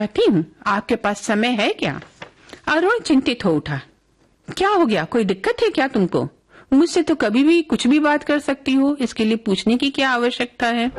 कहती हूँ, आपके पास समय है क्या? अरुण चिंतित हो उठा। क्या हो गया, कोई दिक्कत है क्या तुमको? मुझसे तो कभी भी कुछ भी बात कर सकती हो, इसके लिए पूछने की क्या आवश्यकता है?